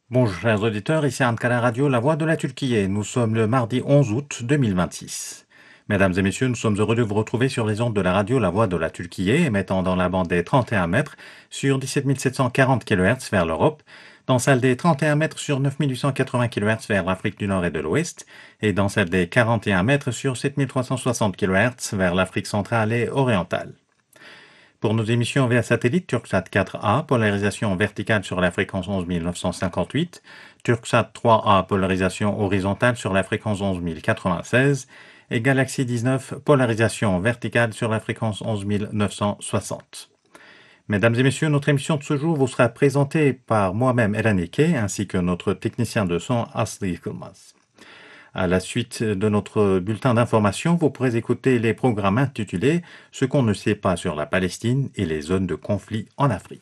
Bonjour chers auditeurs, ici Ankara Radio, la voix de la Turquie. Nous sommes le mardi 11 août 2026. Mesdames et messieurs, nous sommes heureux de vous retrouver sur les ondes de la radio La Voix de la Turquie, émettant dans la bande des 31 mètres sur 17 740 kHz vers l'Europe, dans celle des 31 mètres sur 9 880 kHz vers l'Afrique du Nord et de l'Ouest, et dans celle des 41 mètres sur 7 360 kHz vers l'Afrique centrale et orientale. Pour nos émissions via satellite, Turksat 4A, polarisation verticale sur la fréquence 11 958, Turksat 3A, polarisation horizontale sur la fréquence 11 096, et Galaxy 19, polarisation verticale sur la fréquence 11 960. Mesdames et messieurs, notre émission de ce jour vous sera présentée par moi-même, Eranike, ainsi que notre technicien de son, Asli Kılmaz. À la suite de notre bulletin d'information, vous pourrez écouter les programmes intitulés « Ce qu'on ne sait pas sur la Palestine et les zones de conflit en Afrique ».